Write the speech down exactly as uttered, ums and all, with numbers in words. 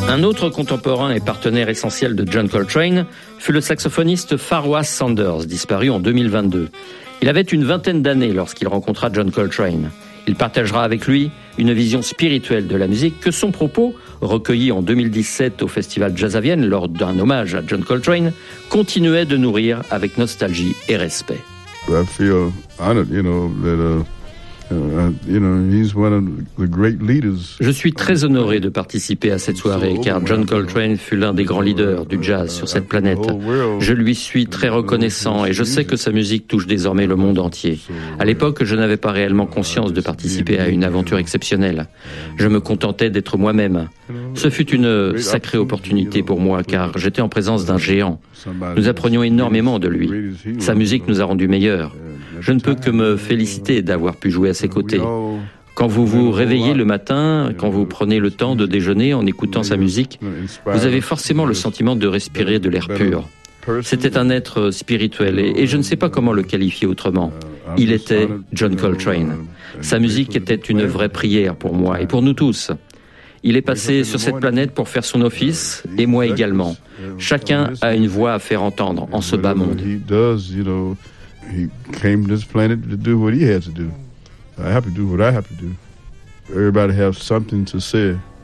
Un autre contemporain et partenaire essentiel de John Coltrane fut le saxophoniste Farwah Sanders, disparu en deux mille vingt-deux. Il avait une vingtaine d'années lorsqu'il rencontra John Coltrane. Il partagera avec lui une vision spirituelle de la musique que son propos, recueilli en deux mille dix-sept au Festival Jazz à Vienne lors d'un hommage à John Coltrane, continuait de nourrir avec nostalgie et respect. I feel honored, you know, that uh, uh, you know, he's one of the great leaders. Je suis très honoré de participer à cette soirée car John Coltrane fut l'un des grands leaders du jazz sur cette planète. Je lui suis très reconnaissant et je sais que sa musique touche désormais le monde entier. À l'époque, je n'avais pas réellement conscience de participer à une aventure exceptionnelle. Je me contentais d'être moi-même. Ce fut une sacrée opportunité pour moi car j'étais en présence d'un géant. Nous apprenions énormément de lui. Sa musique nous a rendus meilleurs. Je ne peux que me féliciter d'avoir pu jouer à ses côtés. Quand vous vous réveillez le matin, quand vous prenez le temps de déjeuner en écoutant sa musique, vous avez forcément le sentiment de respirer de l'air pur. C'était un être spirituel et, et je ne sais pas comment le qualifier autrement. Il était John Coltrane. Sa musique était une vraie prière pour moi et pour nous tous. Il est passé sur cette planète pour faire son office, et moi également. Chacun a une voix à faire entendre en ce bas monde. He came to this planet to do what he had to do. I have to do what I have to do. Everybody has something to say.